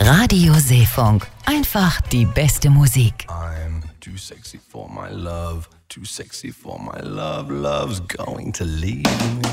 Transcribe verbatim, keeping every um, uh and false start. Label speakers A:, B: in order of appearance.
A: Radio Seefunk. Einfach die beste Musik.
B: I'm too sexy for my love, too sexy for my love, love's going to leave me.